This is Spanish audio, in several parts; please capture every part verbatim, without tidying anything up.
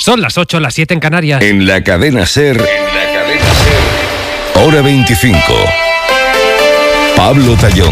Son las ocho, las siete en Canarias. En la cadena SER, en la cadena SER, hora veinticinco. Pablo Tallón.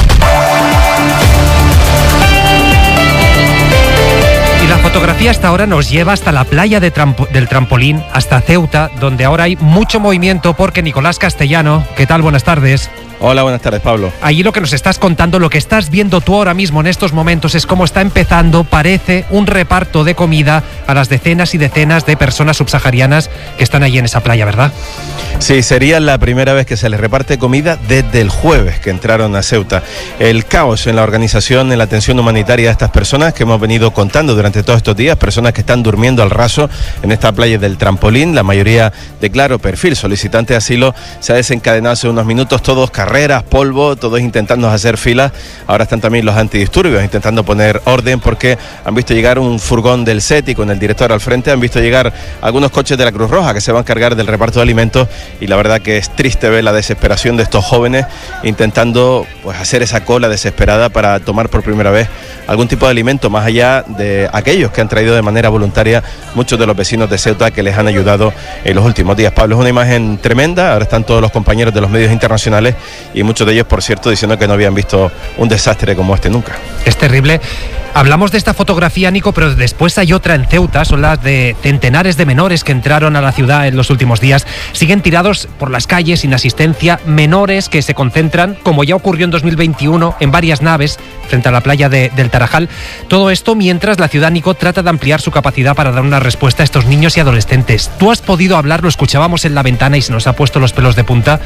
Y la fotografía hasta ahora nos lleva hasta la playa de trampo- del Trampolín, hasta Ceuta, donde ahora hay mucho movimiento porque Nicolás Castellano, ¿qué tal? Buenas tardes. Hola, buenas tardes, Pablo. Allí lo que nos estás contando, lo que estás viendo tú ahora mismo en estos momentos es cómo está empezando, parece, un reparto de comida a las decenas y decenas de personas subsaharianas que están allí en esa playa, ¿verdad? Sí, sería la primera vez que se les reparte comida desde el jueves que entraron a Ceuta. El caos en la organización, en la atención humanitaria de estas personas que hemos venido contando durante todos estos días, personas que están durmiendo al raso en esta playa del Trampolín, la mayoría de claro perfil, solicitante de asilo, se ha desencadenado hace unos minutos, todos carreras, polvo, todos intentando hacer filas. Ahora están también los antidisturbios intentando poner orden porque han visto llegar un furgón del S E T I con el director al frente, han visto llegar algunos coches de la Cruz Roja que se van a encargar del reparto de alimentos. Y la verdad que es triste ver la desesperación de estos jóvenes intentando pues hacer esa cola desesperada para tomar por primera vez algún tipo de alimento, más allá de aquellos que han traído de manera voluntaria muchos de los vecinos de Ceuta que les han ayudado en los últimos días. Pablo, es una imagen tremenda. Ahora están todos los compañeros de los medios internacionales y muchos de ellos, por cierto, diciendo que no habían visto un desastre como este nunca. Es terrible. Hablamos de esta fotografía, Nico, pero después hay otra en Ceuta, son las de centenares de menores que entraron a la ciudad en los últimos días. Siguen tirados por las calles sin asistencia, menores que se concentran, como ya ocurrió en dos mil veintiuno, en varias naves frente a la playa de, del Tarajal. Todo esto mientras la ciudad, Nico, trata de ampliar su capacidad para dar una respuesta a estos niños y adolescentes. Tú has podido hablar, lo escuchábamos en la ventana y se nos ha puesto los pelos de punta.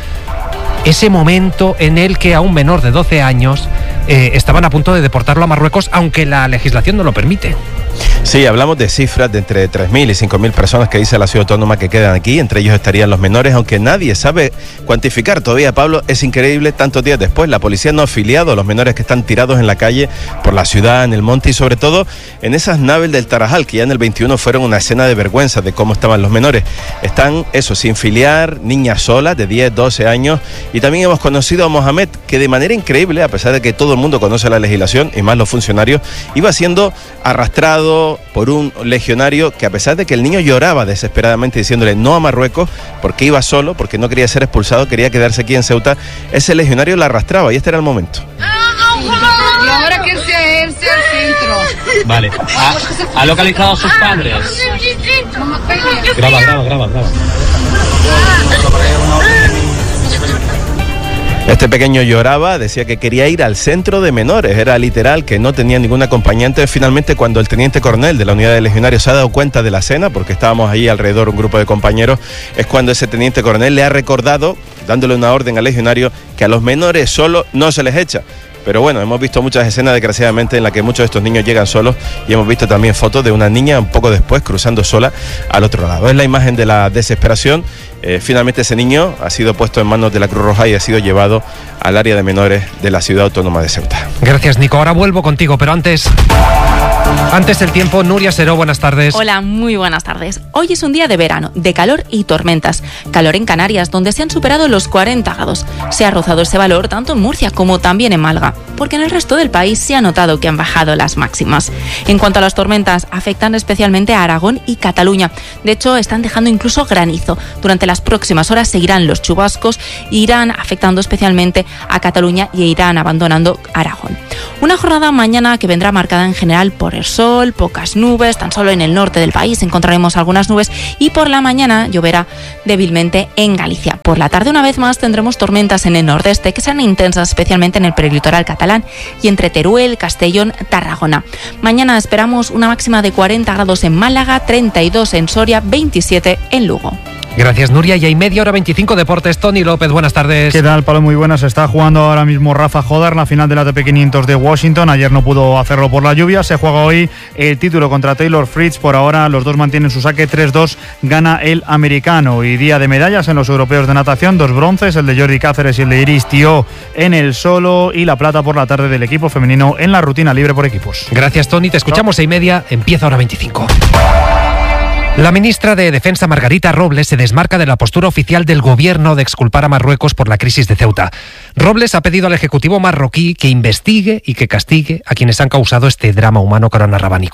Ese momento en el que a un menor de doce años eh, estaban a punto de deportarlo a Marruecos, aunque la legislación no lo permite. Sí, hablamos de cifras de entre tres mil y cinco mil personas que dice la ciudad autónoma que quedan aquí, entre ellos estarían los menores, aunque nadie sabe cuantificar todavía, Pablo. Es increíble, tantos días después, la policía no ha afiliado a los menores que están tirados en la calle, por la ciudad, en el monte y sobre todo en esas naves del Tarajal, que ya en el veintiuno fueron una escena de vergüenza de cómo estaban los menores. Están, eso, sin filiar, niñas solas de diez, doce años, y también hemos conocido a Mohamed, que de manera increíble, a pesar de que todo el mundo conoce la legislación, y más los funcionarios, iba siendo arrastrado por un legionario que, a pesar de que el niño lloraba desesperadamente diciéndole no a Marruecos porque iba solo, porque no quería ser expulsado, quería quedarse aquí en Ceuta, ese legionario la arrastraba y este era el momento. Y ahora que irse, irse al centro. Vale. ¿Ha, ¿Ha localizado a sus padres? Graba, graba, graba, graba. Este pequeño lloraba, decía que quería ir al centro de menores, era literal, que no tenía ningún acompañante. Finalmente, cuando el teniente coronel de la unidad de legionarios se ha dado cuenta de la escena, porque estábamos ahí alrededor un grupo de compañeros, es cuando ese teniente coronel le ha recordado, dándole una orden al legionario, que a los menores solo no se les echa. Pero bueno, hemos visto muchas escenas, desgraciadamente, en las que muchos de estos niños llegan solos y hemos visto también fotos de una niña un poco después cruzando sola al otro lado. Es la imagen de la desesperación. Eh, finalmente ese niño ha sido puesto en manos de la Cruz Roja y ha sido llevado al área de menores de la ciudad autónoma de Ceuta. Gracias, Nico. Ahora vuelvo contigo, pero antes... Antes el tiempo, Nuria Seró, buenas tardes. Hola, muy buenas tardes. Hoy es un día de verano, de calor y tormentas. Calor en Canarias, donde se han superado los cuarenta grados. Se ha rozado ese valor tanto en Murcia como también en Málaga, porque en el resto del país se ha notado que han bajado las máximas. En cuanto a las tormentas, afectan especialmente a Aragón y Cataluña. De hecho, están dejando incluso granizo. Durante las próximas horas seguirán los chubascos e irán afectando especialmente a Cataluña y irán abandonando Aragón. Una jornada mañana que vendrá marcada en general por el sol, pocas nubes, tan solo en el norte del país encontraremos algunas nubes y por la mañana lloverá débilmente en Galicia. Por la tarde, una vez más, tendremos tormentas en el nordeste que serán intensas, especialmente en el prelitoral catalán y entre Teruel, Castellón, Tarragona. Mañana esperamos una máxima de cuarenta grados en Málaga, treinta y dos en Soria, veintisiete en Lugo. Gracias, Nuria. Y hay media hora veinticinco deportes. Tony López, buenas tardes. ¿Qué tal, Pablo? Muy buenas. Está jugando ahora mismo Rafa Jodar, la final de la A T P quinientos de Washington. Ayer no pudo hacerlo por la lluvia. Se juega hoy el título contra Taylor Fritz. Por ahora los dos mantienen su saque. tres dos gana el americano. Y día de medallas en los europeos de natación. Dos bronces, el de Jordi Cáceres y el de Iris Tió en el solo. Y la plata por la tarde del equipo femenino en la rutina libre por equipos. Gracias, Tony. Te escuchamos seis y media. Empieza hora veinticinco. La ministra de Defensa, Margarita Robles, se desmarca de la postura oficial del gobierno de exculpar a Marruecos por la crisis de Ceuta. Robles ha pedido al Ejecutivo marroquí que investigue y que castigue a quienes han causado este drama humano que ahora narra Rábanico.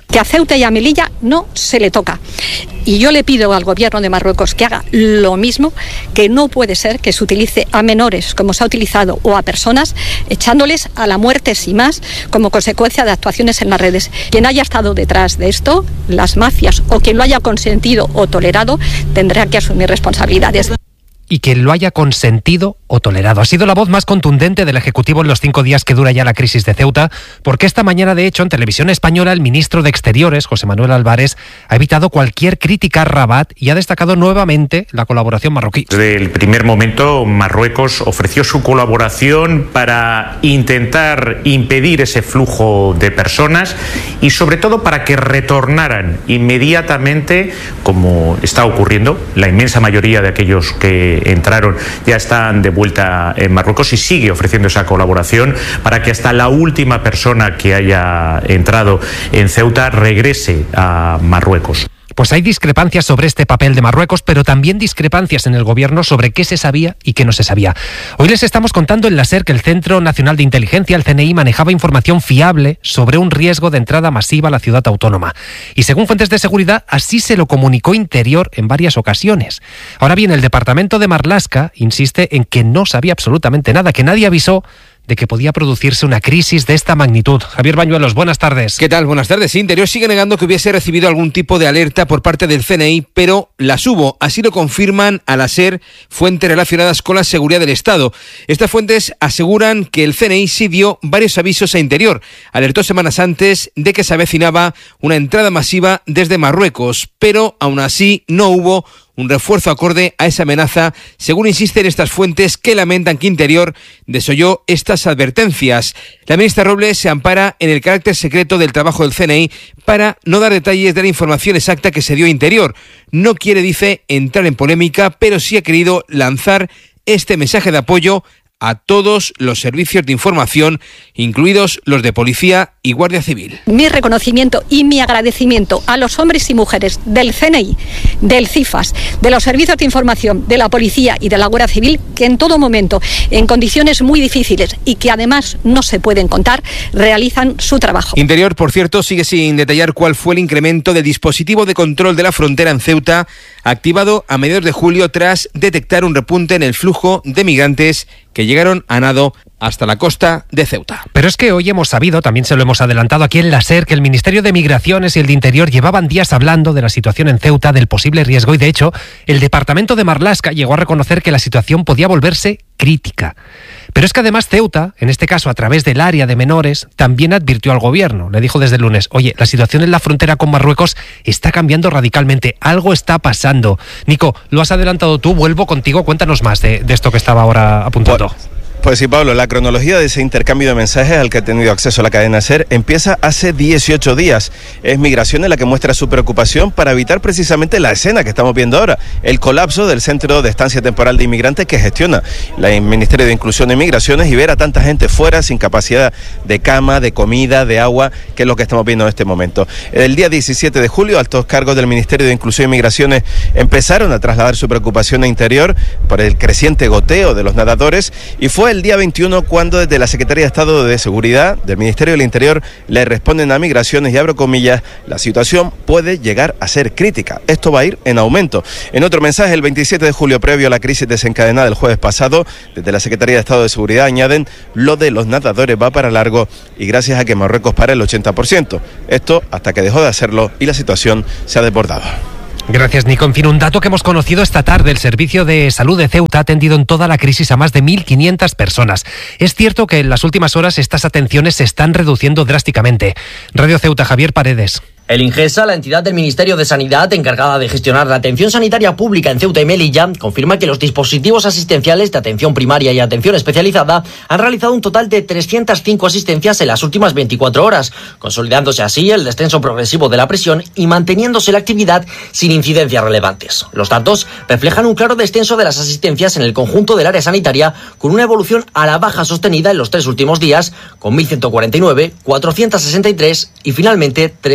que a Ceuta y a Melilla no se le toca. Y yo le pido al gobierno de Marruecos que haga lo mismo, que no puede ser que se utilice a menores como se ha utilizado o a personas echándoles a la muerte sin más como consecuencia de actuaciones en las redes. Quien haya estado detrás de esto, las mafias o quien lo haya consentido o tolerado, tendrá que asumir responsabilidades. Y quien lo haya consentido o tolerado. Ha sido la voz más contundente del Ejecutivo en los cinco días que dura ya la crisis de Ceuta, porque esta mañana, de hecho, en Televisión Española, el ministro de Exteriores, José Manuel Álvarez, ha evitado cualquier crítica a Rabat y ha destacado nuevamente la colaboración marroquí. Desde el primer momento, Marruecos ofreció su colaboración para intentar impedir ese flujo de personas y, sobre todo, para que retornaran inmediatamente, como está ocurriendo. La inmensa mayoría de aquellos que entraron ya están de vuelta en Marruecos y sigue ofreciendo esa colaboración para que hasta la última persona que haya entrado en Ceuta regrese a Marruecos. Pues hay discrepancias sobre este papel de Marruecos, pero también discrepancias en el gobierno sobre qué se sabía y qué no se sabía. Hoy les estamos contando en la SER que el Centro Nacional de Inteligencia, el C N I, manejaba información fiable sobre un riesgo de entrada masiva a la ciudad autónoma. Y según fuentes de seguridad, así se lo comunicó Interior en varias ocasiones. Ahora bien, el departamento de Marlaska insiste en que no sabía absolutamente nada, que nadie avisó de que podía producirse una crisis de esta magnitud. Javier Bañuelos, buenas tardes. ¿Qué tal? Buenas tardes. Interior sigue negando que hubiese recibido algún tipo de alerta por parte del C N I, pero las hubo. Así lo confirman a la SER fuentes relacionadas con la seguridad del Estado. Estas fuentes aseguran que el C N I sí dio varios avisos a Interior. Alertó semanas antes de que se avecinaba una entrada masiva desde Marruecos, pero aún así no hubo un refuerzo acorde a esa amenaza, según insisten estas fuentes que lamentan que Interior desoyó estas advertencias. La ministra Robles se ampara en el carácter secreto del trabajo del C N I para no dar detalles de la información exacta que se dio a Interior. No quiere, dice, entrar en polémica, pero sí ha querido lanzar este mensaje de apoyo a todos los servicios de información, incluidos los de Policía y Guardia Civil. Mi reconocimiento y mi agradecimiento a los hombres y mujeres del C N I, del CIFAS, de los servicios de información, de la Policía y de la Guardia Civil, que en todo momento, en condiciones muy difíciles y que además no se pueden contar, realizan su trabajo. Interior, por cierto, sigue sin detallar cuál fue el incremento del dispositivo de control de la frontera en Ceuta, activado a mediados de julio tras detectar un repunte en el flujo de migrantes que llegaron a nado hasta la costa de Ceuta. Pero es que hoy hemos sabido, también se lo hemos adelantado aquí en la SER, que el Ministerio de Migraciones y el de Interior llevaban días hablando de la situación en Ceuta, del posible riesgo, y de hecho, el departamento de Marlaska llegó a reconocer que la situación podía volverse crítica. Pero es que además Ceuta, en este caso a través del área de menores, también advirtió al gobierno. Le dijo desde el lunes, oye, la situación en la frontera con Marruecos está cambiando radicalmente, algo está pasando. Nico, lo has adelantado tú, vuelvo contigo, cuéntanos más de, de esto que estaba ahora apuntando. Bueno. Pues sí, Pablo, la cronología de ese intercambio de mensajes al que ha tenido acceso la cadena SER empieza hace dieciocho días. Es Migraciones la que muestra su preocupación para evitar precisamente la escena que estamos viendo ahora, el colapso del Centro de Estancia Temporal de Inmigrantes que gestiona el Ministerio de Inclusión y Migraciones, y ver a tanta gente fuera sin capacidad de cama, de comida, de agua, que es lo que estamos viendo en este momento. El día diecisiete de julio, altos cargos del Ministerio de Inclusión y Migraciones empezaron a trasladar su preocupación a Interior por el creciente goteo de los nadadores, y fue el día veintiuno cuando desde la Secretaría de Estado de Seguridad del Ministerio del Interior le responden a Migraciones, y abro comillas, la situación puede llegar a ser crítica. Esto va a ir en aumento. En otro mensaje, el veintisiete de julio, previo a la crisis desencadenada el jueves pasado, desde la Secretaría de Estado de Seguridad añaden, lo de los nadadores va para largo y gracias a que Marruecos para el ochenta por ciento. Esto hasta que dejó de hacerlo y la situación se ha desbordado. Gracias, Nico. En fin, un dato que hemos conocido esta tarde. El Servicio de Salud de Ceuta ha atendido en toda la crisis a más de mil quinientas personas. Es cierto que en las últimas horas estas atenciones se están reduciendo drásticamente. Radio Ceuta, Javier Paredes. El INGESA, la entidad del Ministerio de Sanidad encargada de gestionar la atención sanitaria pública en Ceuta y Melilla, confirma que los dispositivos asistenciales de atención primaria y atención especializada han realizado un total de trescientas cinco asistencias en las últimas veinticuatro horas, consolidándose así el descenso progresivo de la presión y manteniéndose la actividad sin incidencias relevantes. Los datos reflejan un claro descenso de las asistencias en el conjunto del área sanitaria, con una evolución a la baja sostenida en los tres últimos días, con mil ciento cuarenta y nueve, cuatrocientas sesenta y tres y finalmente trescientas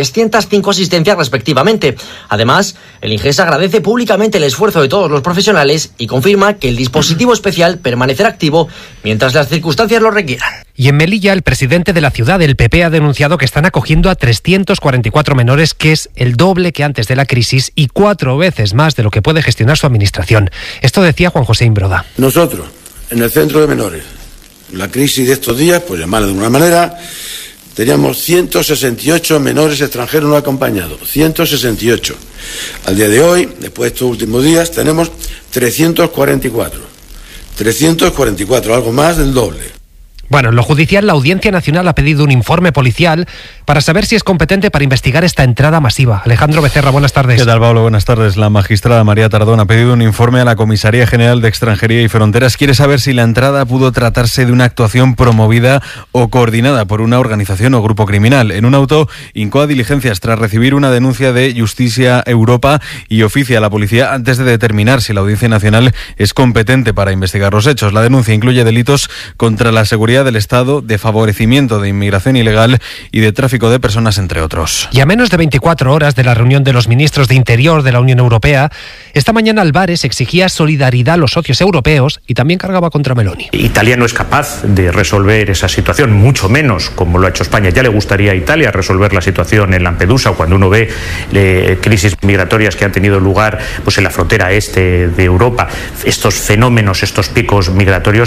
otras cinco asistencias respectivamente. Además, el INGES agradece públicamente el esfuerzo de todos los profesionales y confirma que el dispositivo especial permanecerá activo mientras las circunstancias lo requieran. Y en Melilla, el presidente de la ciudad, el P P, ha denunciado que están acogiendo a trescientos cuarenta y cuatro menores, que es el doble que antes de la crisis y cuatro veces más de lo que puede gestionar su administración. Esto decía Juan José Imbroda. Nosotros, en el centro de menores, la crisis de estos días, pues llamarla de una manera, teníamos ciento sesenta y ocho menores extranjeros no acompañados, ciento sesenta y ocho. Al día de hoy, después de estos últimos días, tenemos trescientos cuarenta y cuatro. trescientos cuarenta y cuatro, algo más del doble. Bueno, en lo judicial, la Audiencia Nacional ha pedido un informe policial para saber si es competente para investigar esta entrada masiva. Alejandro Becerra, buenas tardes. ¿Qué tal, Pablo? Buenas tardes. La magistrada María Tardón ha pedido un informe a la Comisaría General de Extranjería y Fronteras. Quiere saber si la entrada pudo tratarse de una actuación promovida o coordinada por una organización o grupo criminal. En un auto incoa diligencias tras recibir una denuncia de Justicia Europa y oficia a la policía antes de determinar si la Audiencia Nacional es competente para investigar los hechos. La denuncia incluye delitos contra la seguridad del Estado, de favorecimiento de inmigración ilegal y de tráfico de personas, entre otros. Y a menos de veinticuatro horas de la reunión de los ministros de Interior de la Unión Europea, esta mañana Álvarez exigía solidaridad a los socios europeos y también cargaba contra Meloni. Italia no es capaz de resolver esa situación, mucho menos como lo ha hecho España. Ya le gustaría a Italia resolver la situación en Lampedusa, cuando uno ve eh, crisis migratorias que han tenido lugar pues, en la frontera este de Europa. Estos fenómenos, estos picos migratorios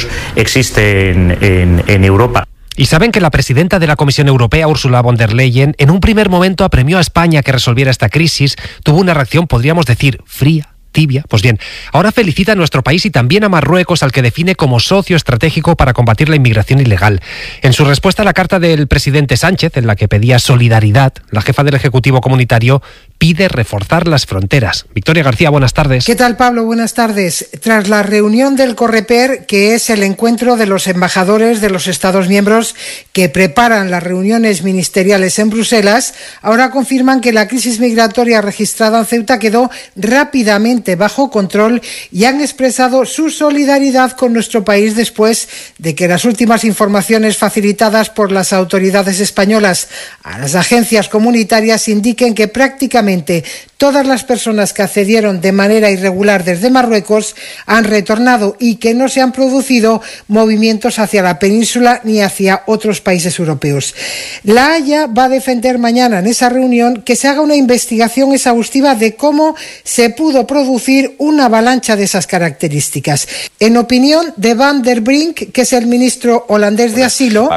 existen en en Europa. Y saben que la presidenta de la Comisión Europea, Ursula von der Leyen, en un primer momento apremió a España que resolviera esta crisis. Tuvo una reacción, podríamos decir, fría, tibia. Pues bien, ahora felicita a nuestro país y también a Marruecos, al que define como socio estratégico para combatir la inmigración ilegal. En su respuesta a la carta del presidente Sánchez, en la que pedía solidaridad, la jefa del Ejecutivo Comunitario pide reforzar las fronteras. Victoria García, buenas tardes. ¿Qué tal, Pablo? Buenas tardes. Tras la reunión del Coreper, que es el encuentro de los embajadores de los Estados miembros que preparan las reuniones ministeriales en Bruselas, ahora confirman que la crisis migratoria registrada en Ceuta quedó rápidamente bajo control y han expresado su solidaridad con nuestro país después de que las últimas informaciones facilitadas por las autoridades españolas a las agencias comunitarias indiquen que prácticamente todas las personas que accedieron de manera irregular desde Marruecos han retornado y que no se han producido movimientos hacia la península ni hacia otros países europeos. La Haya va a defender mañana en esa reunión que se haga una investigación exhaustiva de cómo se pudo producir una avalancha de esas características. En opinión de Van der Brink, que es el ministro holandés de asilo,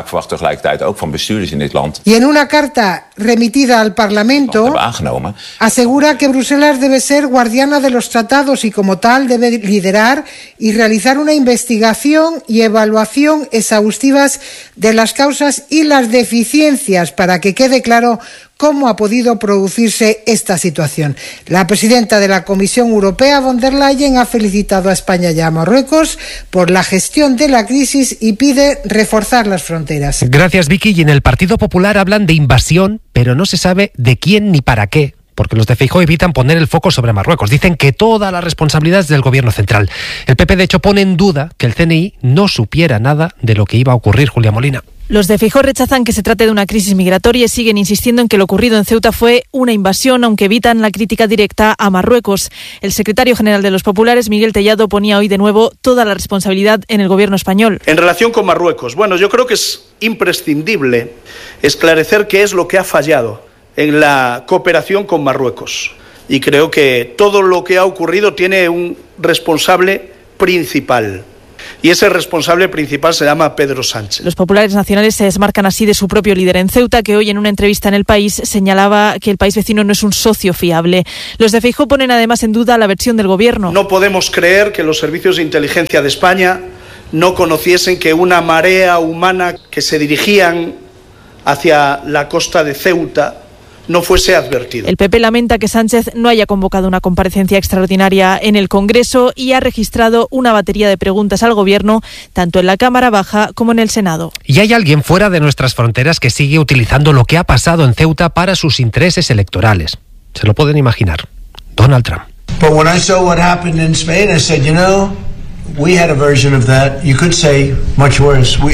y en una carta remitida al Parlamento, asegura que Bruselas debe ser guardiana de los tratados y como tal debe liderar y realizar una investigación y evaluación exhaustivas de las causas y las deficiencias para que quede claro cómo ha podido producirse esta situación. La presidenta de la Comisión Europea, von der Leyen, ha felicitado a España y a Marruecos por la gestión de la crisis y pide reforzar las fronteras. Gracias, Vicky. Y en el Partido Popular hablan de invasión, pero no se sabe de quién ni para qué, porque los de Feijóo evitan poner el foco sobre Marruecos. Dicen que toda la responsabilidad es del gobierno central. El P P, de hecho, pone en duda que el C N I no supiera nada de lo que iba a ocurrir. Julia Molina. Los de Feijóo rechazan que se trate de una crisis migratoria y siguen insistiendo en que lo ocurrido en Ceuta fue una invasión, aunque evitan la crítica directa a Marruecos. El secretario general de los populares, Miguel Tellado, ponía hoy de nuevo toda la responsabilidad en el gobierno español. En relación con Marruecos, bueno, yo creo que es imprescindible esclarecer qué es lo que ha fallado en la cooperación con Marruecos. Y creo que todo lo que ha ocurrido tiene un responsable principal. Y ese responsable principal se llama Pedro Sánchez. Los populares nacionales se desmarcan así de su propio líder en Ceuta, que hoy en una entrevista en El País señalaba que el país vecino no es un socio fiable. Los de Feijóo ponen además en duda la versión del gobierno. No podemos creer que los servicios de inteligencia de España no conociesen que una marea humana que se dirigían hacia la costa de Ceuta no fuese advertido. El P P lamenta que Sánchez no haya convocado una comparecencia extraordinaria en el Congreso y ha registrado una batería de preguntas al Gobierno, tanto en la Cámara Baja como en el Senado. Y hay alguien fuera de nuestras fronteras que sigue utilizando lo que ha pasado en Ceuta para sus intereses electorales. Se lo pueden imaginar. Donald Trump. But when I saw what happened in Spain, I said, you know, we had a version of that. You could say much worse. We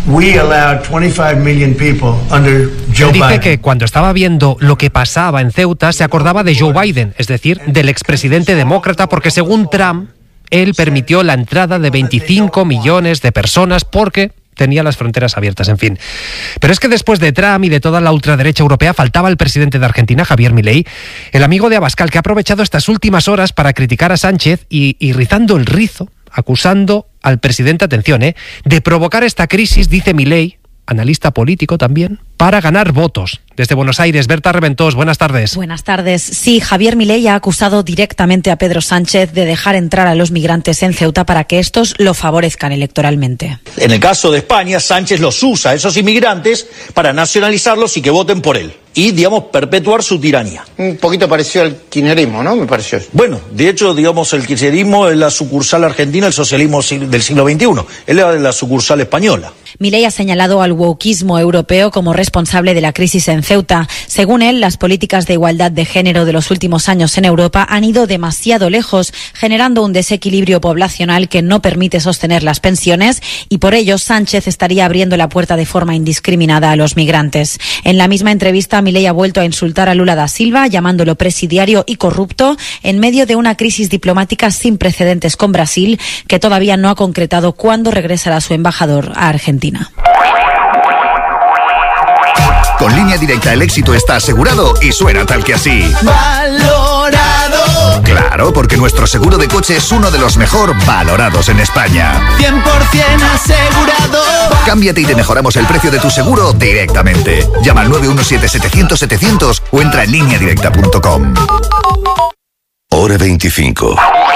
we allowed twenty-five million people under Joe Él dice Biden. que cuando estaba viendo lo que pasaba en Ceuta se acordaba de Joe Biden, es decir, del expresidente demócrata, porque según Trump, él permitió la entrada de veinticinco millones de personas porque tenía las fronteras abiertas, en fin. Pero es que después de Trump y de toda la ultraderecha europea faltaba el presidente de Argentina, Javier Milei, el amigo de Abascal, que ha aprovechado estas últimas horas para criticar a Sánchez y, y rizando el rizo, acusando al presidente, atención, ¿eh? de provocar esta crisis, dice Milei, analista político también, para ganar votos. Desde Buenos Aires, Berta Reventós, buenas tardes. Buenas tardes. Sí, Javier Milei ha acusado directamente a Pedro Sánchez de dejar entrar a los migrantes en Ceuta para que estos lo favorezcan electoralmente. En el caso de España, Sánchez los usa, esos inmigrantes, para nacionalizarlos y que voten por él. Y, digamos, perpetuar su tiranía. Un poquito parecido al kirchnerismo, ¿no? Me pareció. Bueno, de hecho, digamos, el kirchnerismo es la sucursal argentina del socialismo del siglo veintiuno. Él es la sucursal española. Milei ha señalado al wokismo europeo como responsable de la crisis en Ceuta. Según él, las políticas de igualdad de género de los últimos años en Europa han ido demasiado lejos, generando un desequilibrio poblacional que no permite sostener las pensiones y por ello Sánchez estaría abriendo la puerta de forma indiscriminada a los migrantes. En la misma entrevista, Milei ha vuelto a insultar a Lula da Silva, llamándolo presidiario y corrupto, en medio de una crisis diplomática sin precedentes con Brasil, que todavía no ha concretado cuándo regresará su embajador a Argentina. Con Línea Directa el éxito está asegurado y suena tal que así. Valorado. Claro, porque nuestro seguro de coche es uno de los mejor valorados en España. cien por ciento asegurado. Cámbiate y te mejoramos el precio de tu seguro directamente. Llama al nueve uno siete, setecientos, setecientos o entra en línea directa punto com. Hora veinticinco.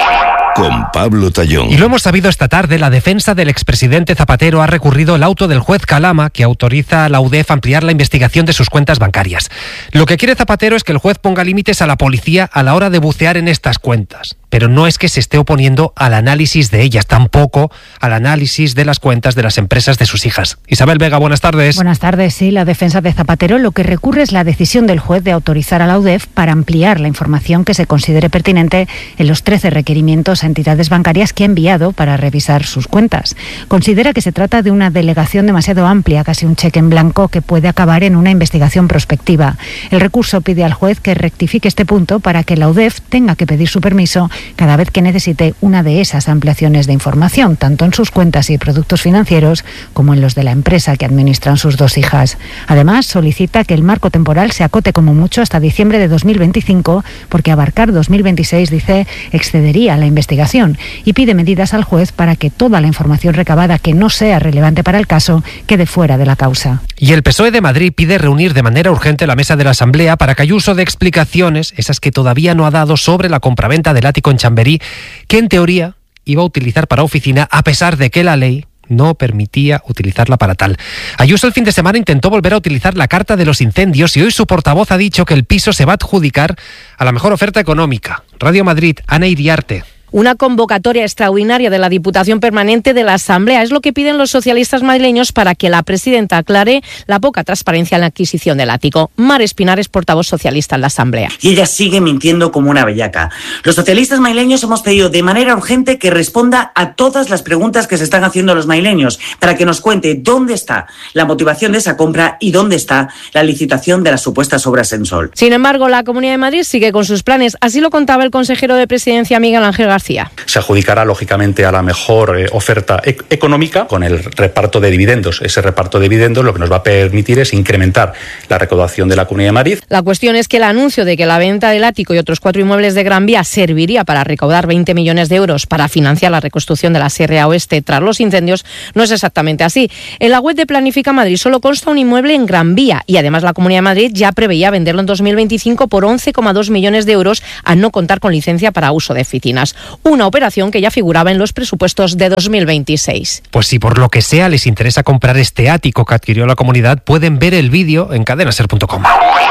Con Pablo Tallón. Y lo hemos sabido esta tarde, la defensa del expresidente Zapatero ha recurrido el auto del juez Calama, que autoriza a la U D E F ampliar la investigación de sus cuentas bancarias. Lo que quiere Zapatero es que el juez ponga límites a la policía a la hora de bucear en estas cuentas. Pero no es que se esté oponiendo al análisis de ellas, tampoco al análisis de las cuentas de las empresas de sus hijas. Isabel Vega, buenas tardes. Buenas tardes, sí. La defensa de Zapatero lo que recurre es la decisión del juez de autorizar a la U D E F para ampliar la información que se considere pertinente en los trece requerimientos a entidades bancarias que ha enviado para revisar sus cuentas. Considera que se trata de una delegación demasiado amplia, casi un cheque en blanco que puede acabar en una investigación prospectiva. El recurso pide al juez que rectifique este punto para que la U D E F tenga que pedir su permiso cada vez que necesite una de esas ampliaciones de información, tanto en sus cuentas y productos financieros como en los de la empresa que administran sus dos hijas. Además, solicita que el marco temporal se acote como mucho hasta diciembre de dos mil veinticinco, porque abarcar dos mil veintiséis, dice, excedería la investigación, y pide medidas al juez para que toda la información recabada que no sea relevante para el caso quede fuera de la causa. Y el P S O E de Madrid pide reunir de manera urgente la mesa de la Asamblea para que Ayuso dé explicaciones, esas que todavía no ha dado, sobre la compraventa del ático en Chamberí, que en teoría iba a utilizar para oficina, a pesar de que la ley no permitía utilizarla para tal. Ayuso el fin de semana intentó volver a utilizar la carta de los incendios y hoy su portavoz ha dicho que el piso se va a adjudicar a la mejor oferta económica. Radio Madrid, Ana Iriarte. Una convocatoria extraordinaria de la Diputación Permanente de la Asamblea es lo que piden los socialistas madrileños para que la presidenta aclare la poca transparencia en la adquisición del ático. Mar Espinar es portavoz socialista en la Asamblea. Y ella sigue mintiendo como una bellaca. Los socialistas madrileños hemos pedido de manera urgente que responda a todas las preguntas que se están haciendo los madrileños para que nos cuente dónde está la motivación de esa compra y dónde está la licitación de las supuestas obras en Sol. Sin embargo, la Comunidad de Madrid sigue con sus planes. Así lo contaba el consejero de Presidencia, Miguel Ángel García. Se adjudicará, lógicamente, a la mejor eh, oferta e- económica con el reparto de dividendos. Ese reparto de dividendos lo que nos va a permitir es incrementar la recaudación de la Comunidad de Madrid. La cuestión es que el anuncio de que la venta del ático y otros cuatro inmuebles de Gran Vía serviría para recaudar veinte millones de euros para financiar la reconstrucción de la Sierra Oeste tras los incendios no es exactamente así. En la web de Planifica Madrid solo consta un inmueble en Gran Vía y además la Comunidad de Madrid ya preveía venderlo en dos mil veinticinco por once coma dos millones de euros al no contar con licencia para uso de oficinas. Una operación que ya figuraba en los presupuestos de dos mil veintiséis. Pues si por lo que sea les interesa comprar este ático que adquirió la comunidad, pueden ver el vídeo en cadena ser punto com.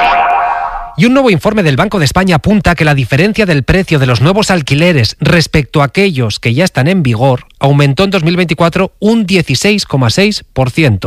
Y un nuevo informe del Banco de España apunta que la diferencia del precio de los nuevos alquileres respecto a aquellos que ya están en vigor aumentó en dos mil veinticuatro un dieciséis coma seis por ciento.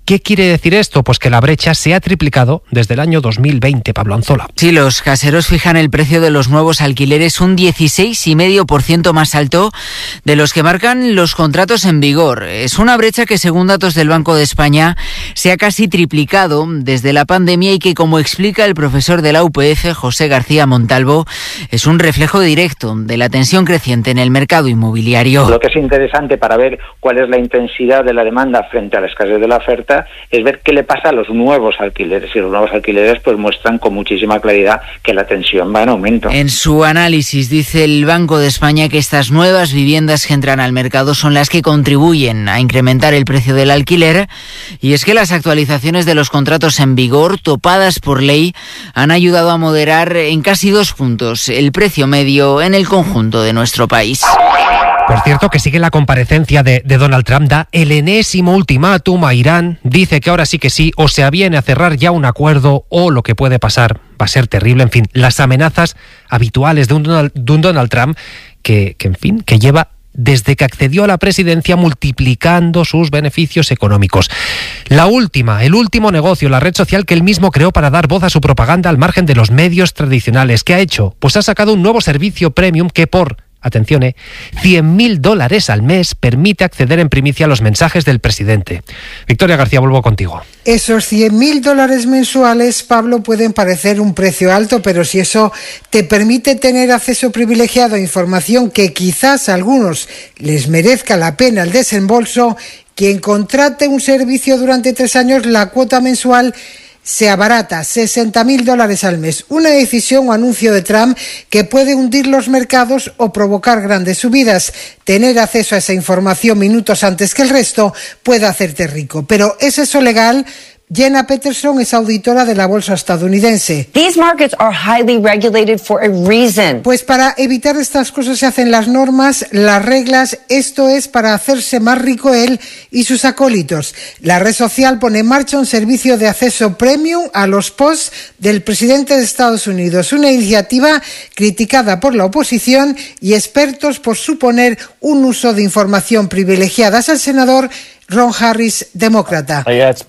¿Qué quiere decir esto? Pues que la brecha se ha triplicado desde el año dos mil veinte, Pablo Anzola. Sí, los caseros fijan el precio de los nuevos alquileres un dieciséis coma cinco por ciento más alto de los que marcan los contratos en vigor. Es una brecha que, según datos del Banco de España, se ha casi triplicado desde la pandemia y que, como explica el profesor de la U P F, José García Montalvo, es un reflejo directo de la tensión creciente en el mercado inmobiliario. Lo que es interesante para ver cuál es la intensidad de la demanda frente a la escasez de la oferta es ver qué le pasa a los nuevos alquileres, y los nuevos alquileres pues muestran con muchísima claridad que la tensión va en aumento. En su análisis dice el Banco de España que estas nuevas viviendas que entran al mercado son las que contribuyen a incrementar el precio del alquiler, y es que las actualizaciones de los contratos en vigor, topadas por ley, han ayudado a moderar en casi dos puntos el precio medio en el conjunto de nuestro país. Por cierto, que sigue la comparecencia de, de Donald Trump, da el enésimo ultimátum a Irán, dice que ahora sí que sí, o se aviene a cerrar ya un acuerdo, o lo que puede pasar va a ser terrible. En fin, las amenazas habituales de un Donald, de un Donald Trump que, que, en fin, que lleva desde que accedió a la presidencia multiplicando sus beneficios económicos. La última, el último negocio, la red social que él mismo creó para dar voz a su propaganda al margen de los medios tradicionales. ¿Qué ha hecho? Pues ha sacado un nuevo servicio premium que por... atención, eh, cien mil dólares al mes permite acceder en primicia a los mensajes del presidente. Victoria García, vuelvo contigo. Esos cien mil dólares mensuales, Pablo, pueden parecer un precio alto, pero si eso te permite tener acceso privilegiado a información que quizás a algunos les merezca la pena el desembolso, quien contrate un servicio durante tres años, la cuota mensual se abarata sesenta mil dólares al mes. Una decisión o anuncio de Trump que puede hundir los mercados o provocar grandes subidas. Tener acceso a esa información minutos antes que el resto puede hacerte rico. Pero ¿es eso legal? Jenna Peterson es auditora de la bolsa estadounidense. These markets are highly regulated for a reason. Pues para evitar estas cosas se hacen las normas, las reglas. Esto es para hacerse más rico él y sus acólitos. La red social pone en marcha un servicio de acceso premium a los posts del presidente de Estados Unidos. Una iniciativa criticada por la oposición y expertos por suponer un uso de información privilegiada. Es el senador Ron Harris, demócrata.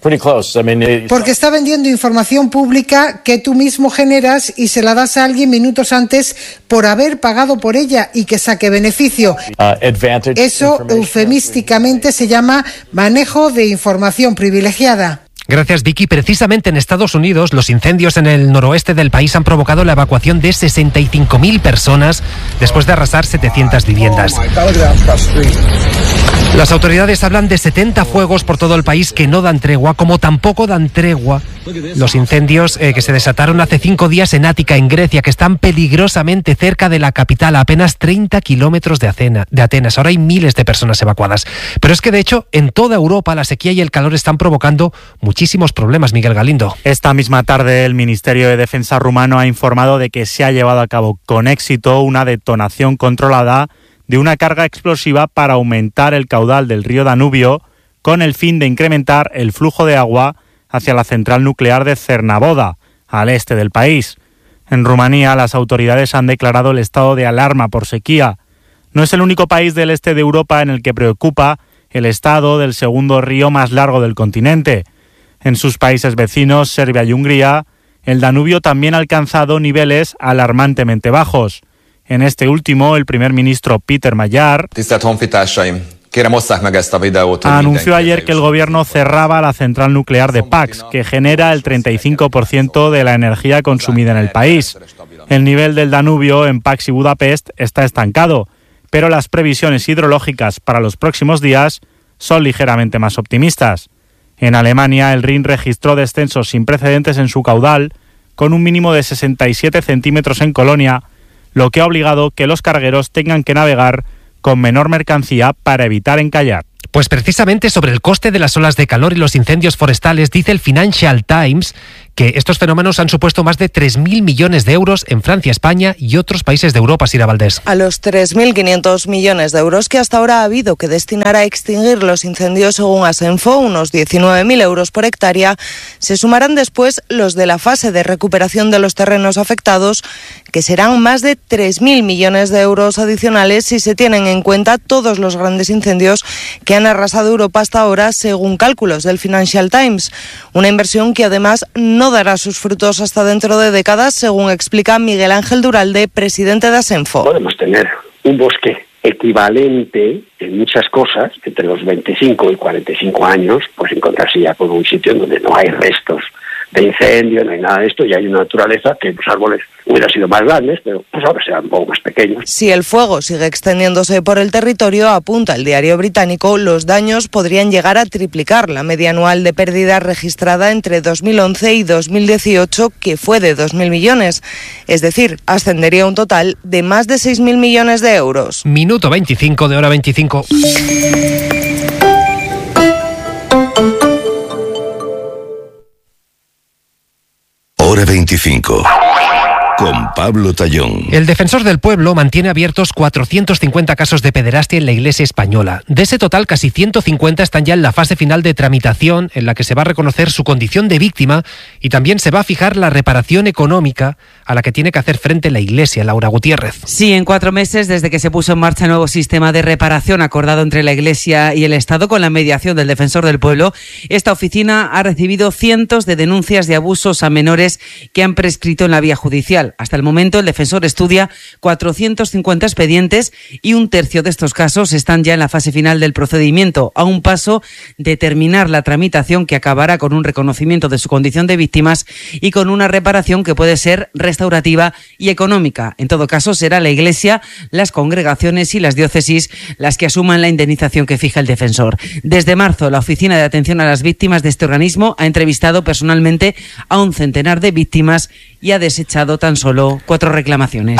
Porque está vendiendo información pública que tú mismo generas y se la das a alguien minutos antes por haber pagado por ella y que saque beneficio. Eso eufemísticamente se llama manejo de información privilegiada. Gracias, Vicky. Precisamente en Estados Unidos, los incendios en el noroeste del país han provocado la evacuación de sesenta y cinco mil personas después de arrasar setecientas viviendas. Las autoridades hablan de setenta fuegos por todo el país que no dan tregua, como tampoco dan tregua los incendios eh, que se desataron hace cinco días en Ática, en Grecia, que están peligrosamente cerca de la capital, a apenas treinta kilómetros de, Atena, de Atenas. Ahora hay miles de personas evacuadas. Pero es que, de hecho, en toda Europa la sequía y el calor están provocando muchísimos problemas, Miguel Galindo. Esta misma tarde el Ministerio de Defensa rumano ha informado de que se ha llevado a cabo con éxito una detonación controlada de una carga explosiva para aumentar el caudal del río Danubio con el fin de incrementar el flujo de agua hacia la central nuclear de Cernavoda, al este del país. En Rumanía, las autoridades han declarado el estado de alarma por sequía. No es el único país del este de Europa en el que preocupa el estado del segundo río más largo del continente. En sus países vecinos, Serbia y Hungría, el Danubio también ha alcanzado niveles alarmantemente bajos. En este último, el primer ministro Peter Magyar anunció ayer que el gobierno cerraba la central nuclear de Pax, que genera el treinta y cinco por ciento de la energía consumida en el país. El nivel del Danubio en Pax y Budapest está estancado, pero las previsiones hidrológicas para los próximos días son ligeramente más optimistas. En Alemania, el Rin registró descensos sin precedentes en su caudal, con un mínimo de sesenta y siete centímetros en Colonia, lo que ha obligado que los cargueros tengan que navegar con menor mercancía para evitar encallar. Pues precisamente sobre el coste de las olas de calor y los incendios forestales dice el Financial Times que estos fenómenos han supuesto más de tres mil millones de euros en Francia, España y otros países de Europa, Sira Valdés. A los tres mil quinientos millones de euros que hasta ahora ha habido que destinar a extinguir los incendios, según Asenfo, unos diecinueve mil euros por hectárea, se sumarán después los de la fase de recuperación de los terrenos afectados, que serán más de tres mil millones de euros adicionales si se tienen en cuenta todos los grandes incendios que han arrasado Europa hasta ahora, según cálculos del Financial Times. Una inversión que además no dará sus frutos hasta dentro de décadas, según explica Miguel Ángel Duralde, presidente de Asenfo. Podemos tener un bosque equivalente en muchas cosas, entre los veinticinco y cuarenta y cinco años, pues encontrarse ya con un sitio donde no hay restos de incendio, no hay nada de esto, y hay una naturaleza que los árboles hubieran sido más grandes, pero pues ahora serán un poco más pequeños. Si el fuego sigue extendiéndose por el territorio, apunta el diario británico, los daños podrían llegar a triplicar la media anual de pérdida registrada entre dos mil once y dos mil dieciocho, que fue de dos mil millones. Es decir, ascendería un total de más de seis mil millones de euros. Minuto veinticinco de hora veinticinco. Hora veinticinco. Con Pablo Tallón. El Defensor del Pueblo mantiene abiertos cuatrocientos cincuenta casos de pederastia en la Iglesia española. De ese total, casi ciento cincuenta están ya en la fase final de tramitación, en la que se va a reconocer su condición de víctima y también se va a fijar la reparación económica a la que tiene que hacer frente la Iglesia. Laura Gutiérrez. Sí, en cuatro meses desde que se puso en marcha el nuevo sistema de reparación acordado entre la Iglesia y el Estado con la mediación del Defensor del Pueblo, esta oficina ha recibido cientos de denuncias de abusos a menores que han prescrito en la vía judicial. Hasta el momento, el defensor estudia cuatrocientos cincuenta expedientes y un tercio de estos casos están ya en la fase final del procedimiento, a un paso de terminar la tramitación que acabará con un reconocimiento de su condición de víctimas y con una reparación que puede ser restaurativa y económica. En todo caso, será la Iglesia, las congregaciones y las diócesis las que asuman la indemnización que fija el defensor. Desde marzo, la Oficina de Atención a las Víctimas de este organismo ha entrevistado personalmente a un centenar de víctimas y ha desechado tan solo cuatro reclamaciones.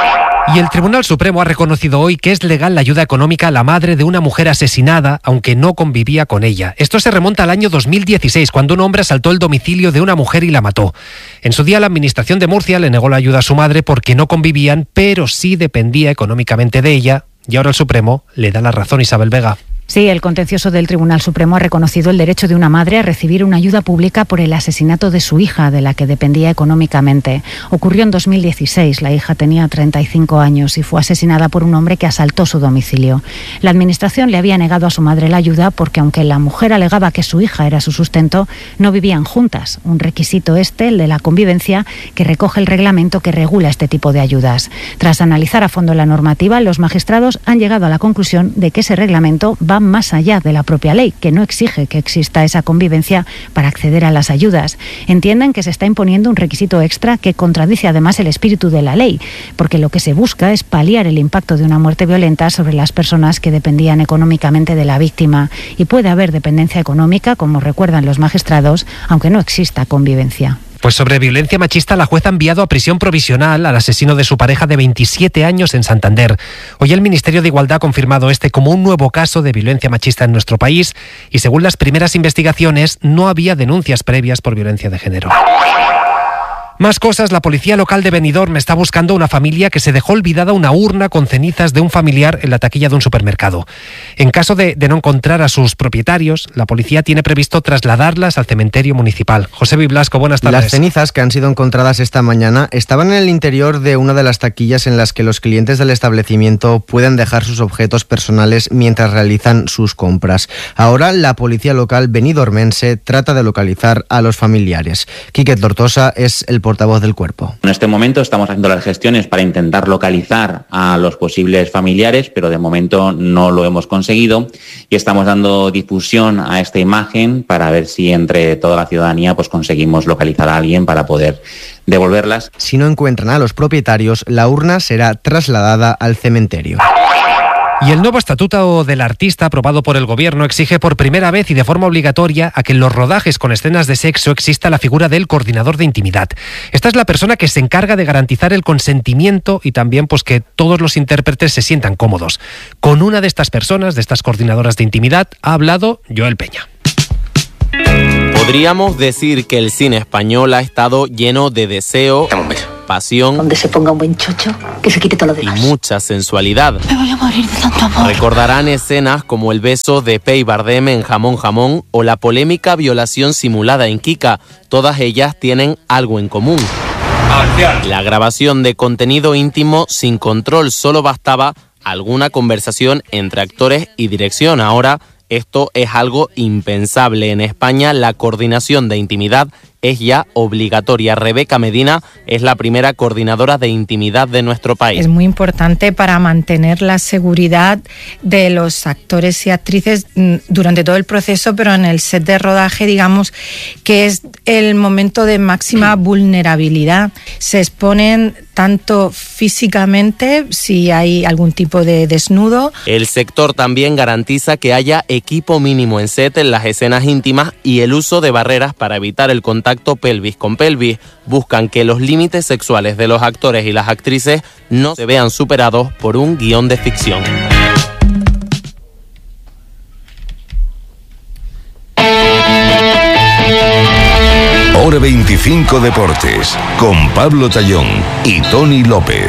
Y el Tribunal Supremo ha reconocido hoy que es legal la ayuda económica a la madre de una mujer asesinada, aunque no convivía con ella. Esto se remonta al año dos mil dieciséis, cuando un hombre asaltó el domicilio de una mujer y la mató. En su día, la Administración de Murcia le negó la ayuda a su madre porque no convivían, pero sí dependía económicamente de ella. Y ahora el Supremo le da la razón. Isabel Vega. Sí, el contencioso del Tribunal Supremo ha reconocido el derecho de una madre a recibir una ayuda pública por el asesinato de su hija, de la que dependía económicamente. Ocurrió en dos mil dieciséis. La hija tenía treinta y cinco años y fue asesinada por un hombre que asaltó su domicilio. La Administración le había negado a su madre la ayuda porque, aunque la mujer alegaba que su hija era su sustento, no vivían juntas. Un requisito este, el de la convivencia, que recoge el reglamento que regula este tipo de ayudas. Tras analizar a fondo la normativa, los magistrados han llegado a la conclusión de que ese reglamento va más allá de la propia ley, que no exige que exista esa convivencia para acceder a las ayudas. Entienden que se está imponiendo un requisito extra que contradice además el espíritu de la ley, porque lo que se busca es paliar el impacto de una muerte violenta sobre las personas que dependían económicamente de la víctima. Y puede haber dependencia económica, como recuerdan los magistrados, aunque no exista convivencia. Pues sobre violencia machista, la jueza ha enviado a prisión provisional al asesino de su pareja de veintisiete años en Santander. Hoy el Ministerio de Igualdad ha confirmado este como un nuevo caso de violencia machista en nuestro país y, según las primeras investigaciones, no había denuncias previas por violencia de género. Más cosas, la policía local de Benidorm está buscando una familia que se dejó olvidada una urna con cenizas de un familiar en la taquilla de un supermercado. En caso de, de no encontrar a sus propietarios, la policía tiene previsto trasladarlas al cementerio municipal. José Biblasco, buenas tardes. Las cenizas que han sido encontradas esta mañana estaban en el interior de una de las taquillas en las que los clientes del establecimiento pueden dejar sus objetos personales mientras realizan sus compras. Ahora la policía local benidormense trata de localizar a los familiares. Quique Tortosa es el portavoz del cuerpo. En este momento estamos haciendo las gestiones para intentar localizar a los posibles familiares, pero de momento no lo hemos conseguido y estamos dando difusión a esta imagen para ver si entre toda la ciudadanía pues conseguimos localizar a alguien para poder devolverlas. Si no encuentran a los propietarios, la urna será trasladada al cementerio. Y el nuevo estatuto del artista aprobado por el Gobierno exige por primera vez y de forma obligatoria a que en los rodajes con escenas de sexo exista la figura del coordinador de intimidad. Esta es la persona que se encarga de garantizar el consentimiento y también pues que todos los intérpretes se sientan cómodos. Con una de estas personas, de estas coordinadoras de intimidad, ha hablado Joel Peña. Podríamos decir que el cine español ha estado lleno de deseo, pasión, donde se ponga un buen chocho, que se quite todo lo demás. Y mucha sensualidad. Me voy a morir de tanto amor. Recordarán escenas como el beso de Pey Bardem en Jamón Jamón o la polémica violación simulada en Kika. Todas ellas tienen algo en común. La grabación de contenido íntimo sin control, solo bastaba alguna conversación entre actores y dirección. Ahora esto es algo impensable. En España la coordinación de intimidad es ya obligatoria. Rebeca Medina es la primera coordinadora de intimidad de nuestro país. Es muy importante para mantener la seguridad de los actores y actrices durante todo el proceso, pero en el set de rodaje, digamos que es el momento de máxima vulnerabilidad. Se exponen tanto físicamente, si hay algún tipo de desnudo. El sector también garantiza que haya equipo mínimo en set en las escenas íntimas y el uso de barreras para evitar el contacto pelvis con pelvis. Buscan que los límites sexuales de los actores y las actrices no se vean superados por un guión de ficción. Hora veinticinco Deportes, con Pablo Tallón y Tony López.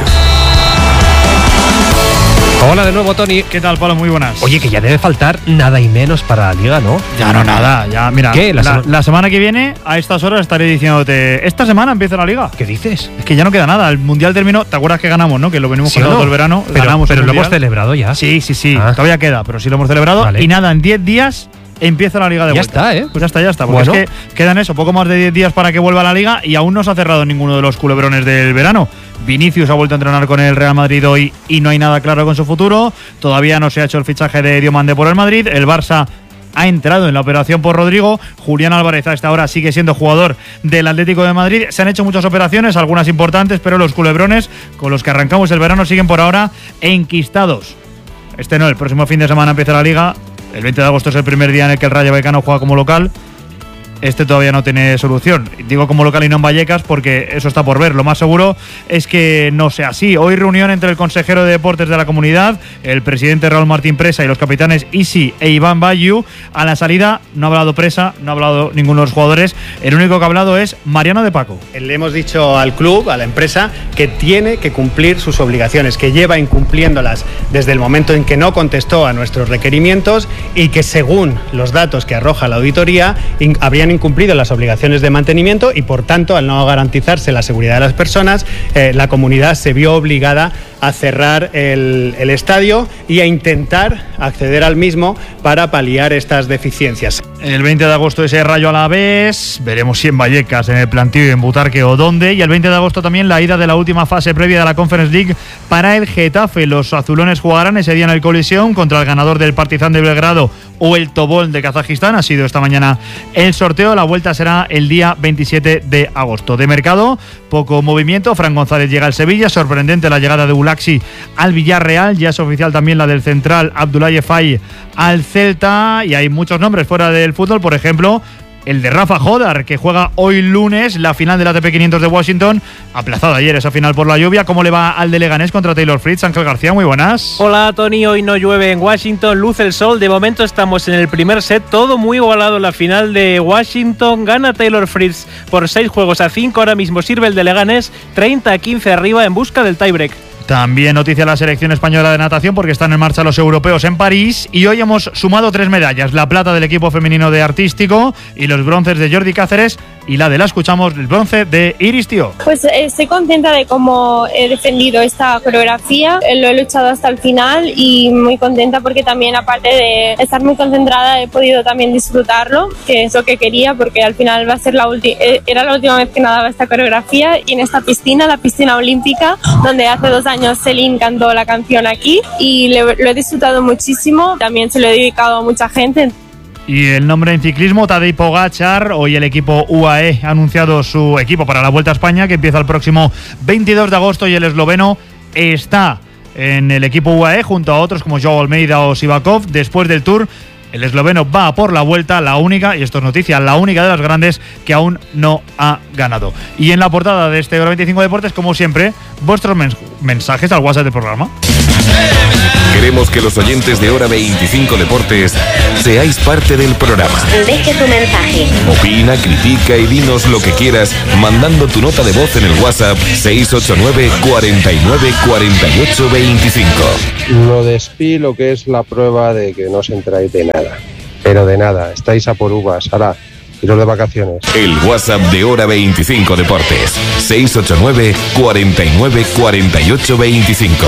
Hola de nuevo, Tony. ¿Qué tal, Pablo? Muy buenas. Oye, que ya debe faltar nada y menos para la Liga, ¿no? Ya no nada, ya, mira. ¿Qué? La, La, la, la semana que viene, a estas horas, estaré diciéndote, esta semana empieza la Liga. ¿Qué dices? Es que ya no queda nada, el Mundial terminó, ¿te acuerdas que ganamos, no? Que lo venimos ¿Sí pasando no? todo el verano, pero, ganamos Pero el lo mundial. hemos celebrado ya. Sí, sí, sí, ah. todavía queda, pero sí lo hemos celebrado. Vale. Y nada, en diez días empieza la Liga de ya vuelta. Ya está, ¿eh? Pues ya está, ya está. Porque bueno. es que quedan eso, poco más de diez días para que vuelva la Liga y aún no se ha cerrado ninguno de los culebrones del verano. Vinicius ha vuelto a entrenar con el Real Madrid hoy y no hay nada claro con su futuro. Todavía no se ha hecho el fichaje de Diomande por el Madrid. El Barça ha entrado en la operación por Rodrigo. Julián Álvarez a esta hora sigue siendo jugador del Atlético de Madrid. Se han hecho muchas operaciones, algunas importantes, pero los culebrones con los que arrancamos el verano siguen por ahora enquistados. Este no, el próximo fin de semana empieza la Liga. El veinte de agosto es el primer día en el que el Rayo Vallecano juega como local. Este todavía no tiene solución. Digo como local y no en Vallecas porque eso está por ver. Lo más seguro es que no sea así. Hoy reunión entre el consejero de deportes de la comunidad, el presidente Raúl Martín Presa y los capitanes Isi e Iván Bayu. A la salida no ha hablado Presa, no ha hablado ninguno de los jugadores. El único que ha hablado es Mariano de Paco. Le hemos dicho al club, a la empresa, que tiene que cumplir sus obligaciones, que lleva incumpliéndolas desde el momento en que no contestó a nuestros requerimientos y que según los datos que arroja la auditoría in- habrían incumplido las obligaciones de mantenimiento y por tanto al no garantizarse la seguridad de las personas eh, la comunidad se vio obligada a cerrar el, el estadio y a intentar acceder al mismo para paliar estas deficiencias. El veinte de agosto ese Rayo Alavés, veremos si en Vallecas, en el Plantío y en Butarque o dónde, y el veinte de agosto también la ida de la última fase previa de la Conference League para el Getafe. Los azulones jugarán ese día en el Coliseum contra el ganador del Partizan de Belgrado o el Tobol de Kazajistán. Ha sido esta mañana el sorteo, la vuelta será el día veintisiete de agosto. De mercado, poco movimiento. Fran González llega al Sevilla, sorprendente la llegada de Ulaxi al Villarreal, ya es oficial también la del central Abdoulaye Faye al Celta y hay muchos nombres fuera del fútbol, por ejemplo el de Rafa Jodar, que juega hoy lunes la final del A T P quinientos de Washington, aplazada ayer esa final por la lluvia. ¿Cómo le va al de Leganés contra Taylor Fritz? Ángel García, muy buenas. Hola Tony, hoy no llueve en Washington, luce el sol, de momento estamos en el primer set, todo muy igualado. La final de Washington, gana Taylor Fritz por seis juegos a cinco, ahora mismo sirve el de Leganés treinta a quince arriba en busca del tiebreak. También noticia la selección española de natación porque están en marcha los europeos en París y hoy hemos sumado tres medallas, la plata del equipo femenino de artístico y los bronces de Jordi Cáceres y la de la escuchamos, el bronce de Iris Tío. Pues eh, estoy contenta de cómo he defendido esta coreografía, eh, lo he luchado hasta el final y muy contenta porque también aparte de estar muy concentrada he podido también disfrutarlo, que es lo que quería porque al final va a ser la última, eh, era la última vez que nadaba esta coreografía y en esta piscina, la piscina olímpica, donde hace dos años años Celine cantó la canción aquí y le, lo he disfrutado muchísimo, también se lo he dedicado a mucha gente. Y el nombre en ciclismo, Tadej Pogačar. Hoy el equipo U A E ha anunciado su equipo para la Vuelta a España, que empieza el próximo veintidós de agosto, y el esloveno está en el equipo U A E junto a otros como Joao Almeida o Sivakov. Después del Tour, el esloveno va a por la Vuelta, la única, y esto es noticia, la única de las grandes que aún no ha ganado. Y en la portada de este Hora veinticinco Deportes, como siempre, vuestros mens- mensajes al WhatsApp del programa. Queremos que los oyentes de Hora veinticinco Deportes seáis parte del programa. Deje su mensaje. Opina, critica y dinos lo que quieras mandando tu nota de voz en el WhatsApp seis ocho nueve, cuarenta y nueve, cuarenta y ocho, veinticinco. Lo de Spi, lo que es la prueba de que no os enteráis de nada. Pero de nada, estáis a por uvas. Ahora, iros de vacaciones. El WhatsApp de Hora veinticinco Deportes. seis ocho nueve, cuarenta y nueve, cuarenta y ocho, veinticinco.